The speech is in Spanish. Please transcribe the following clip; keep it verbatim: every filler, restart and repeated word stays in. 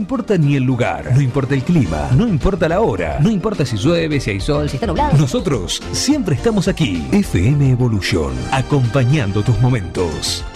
importa ni el lugar, no importa el clima, no importa la hora, no importa si llueve, si hay sol, si está nublado. Nosotros siempre estamos aquí. F M Evolution, acompañando tus momentos.